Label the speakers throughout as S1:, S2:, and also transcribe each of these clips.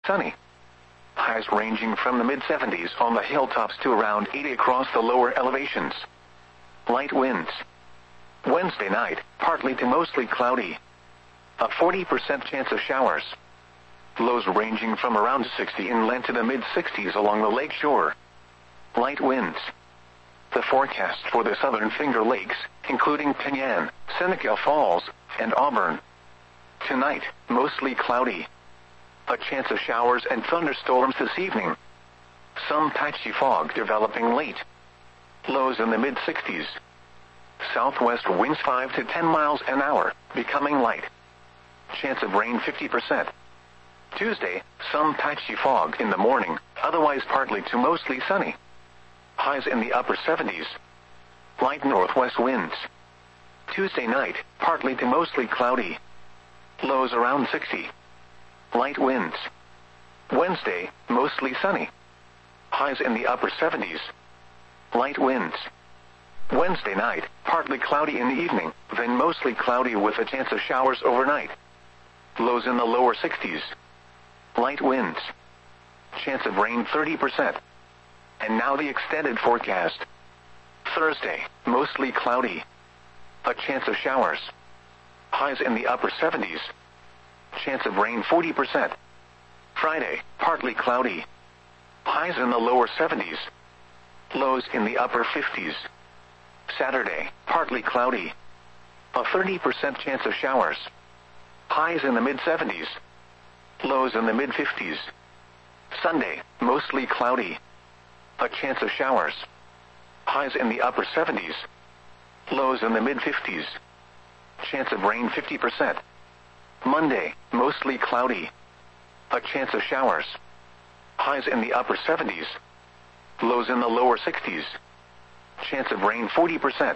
S1: sunny. Highs ranging from the mid-70s on the hilltops to around 80 across the lower elevations. Light winds. Wednesday night, partly to mostly cloudy. A 40% chance of showers. Lows ranging from around 60 inland to the mid-60s along the lake shore. Light winds. The forecast for the southern Finger Lakes, including Penyan, Seneca Falls, and Auburn. Tonight, mostly cloudy. A chance of showers and thunderstorms this evening. Some patchy fog developing late. Lows in the mid-60s. Southwest winds 5 to 10 miles an hour, becoming light. Chance of rain 50%. Tuesday, some patchy fog in the morning, otherwise partly to mostly sunny. Highs in the upper 70s. Light northwest winds. Tuesday night, partly to mostly cloudy. Lows around 60. Light winds. Wednesday, mostly sunny. Highs in the upper 70s. Light winds. Wednesday night, partly cloudy in the evening, then mostly cloudy with a chance of showers overnight. Lows in the lower 60s. Light winds. Chance of rain 30%. And now the extended forecast. Thursday, mostly cloudy. A chance of showers. Highs in the upper 70s. Chance of rain 40%. Friday, partly cloudy. Highs in the lower 70s. Lows in the upper 50s. Saturday, partly cloudy. A 30% chance of showers. Highs in the mid-70s. Lows in the mid-50s. Sunday, mostly cloudy. A chance of showers. Highs in the upper 70s. Lows in the mid-50s. Chance of rain 50%. Monday, mostly cloudy. A chance of showers. Highs in the upper 70s. Lows in the lower 60s. Chance of rain 40%.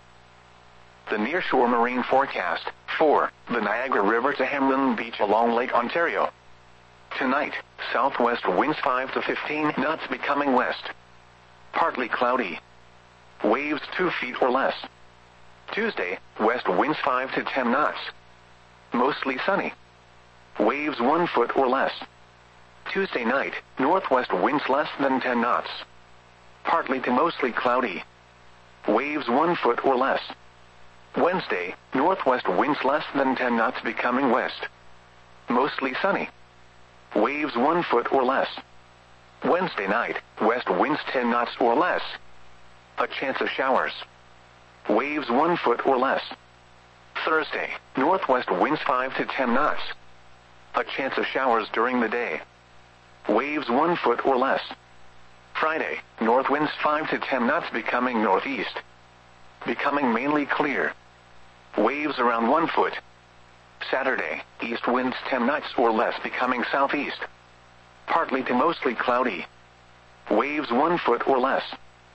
S1: The nearshore marine forecast, 4, the Niagara River to Hamlin Beach along Lake Ontario. Tonight, southwest winds 5 to 15 knots becoming west. Partly cloudy. Waves 2 feet or less. Tuesday, west winds 5 to 10 knots. Mostly sunny. Waves 1 foot or less. Tuesday night, northwest winds less than 10 knots. Partly to mostly cloudy. Waves 1 foot or less. Wednesday, northwest winds less than 10 knots becoming west. Mostly sunny. Waves 1 foot or less. Wednesday night, west winds 10 knots or less. A chance of showers. Waves 1 foot or less. Thursday, northwest winds 5 to 10 knots. A chance of showers during the day. Waves 1 foot or less. Friday, north winds 5 to 10 knots becoming northeast. Becoming mainly clear. Waves around 1 foot. Saturday, east winds 10 knots or less becoming southeast. Partly to mostly cloudy. Waves 1 foot or less.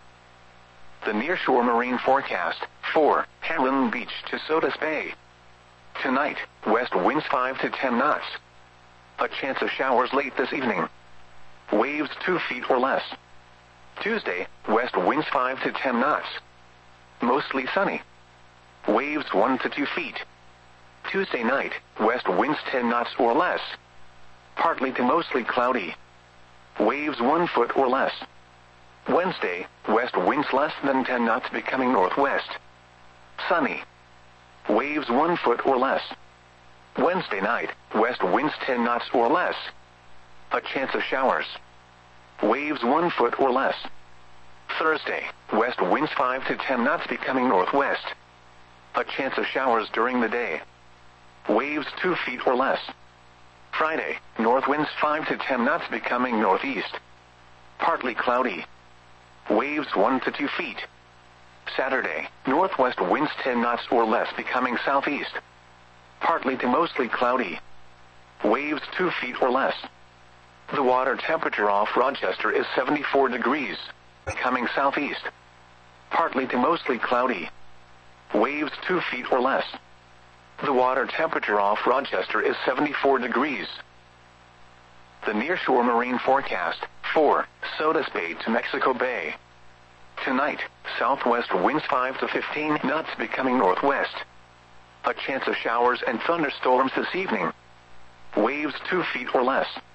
S1: The nearshore marine forecast, 4, Hamlin Beach to Sodus Bay. Tonight, west winds 5 to 10 knots. A chance of showers late this evening. Waves 2 feet or less. Tuesday, west winds 5 to 10 knots. Mostly sunny. Waves 1 to 2 feet. Tuesday night, west winds 10 knots or less. Partly to mostly cloudy. Waves 1 foot or less. Wednesday, west winds less than 10 knots becoming northwest. Sunny. Waves 1 foot or less. Wednesday night, west winds 10 knots or less. A chance of showers. Waves 1 foot or less. Thursday, west winds 5 to 10 knots becoming northwest. A chance of showers during the day. Waves 2 feet or less. Friday, north winds 5 to 10 knots becoming northeast. Partly cloudy. Waves 1 to 2 feet. Saturday, northwest winds 10 knots or less becoming southeast. Partly to mostly cloudy. Waves 2 feet or less. The water temperature off Rochester is 74 degrees, becoming southeast. Partly to mostly cloudy. Waves 2 feet or less. The water temperature off Rochester is 74 degrees. The nearshore marine forecast, 4, Sodus Bay to Mexico Bay. Tonight, southwest winds 5 to 15 knots becoming northwest. A chance of showers and thunderstorms this evening. Waves 2 feet or less.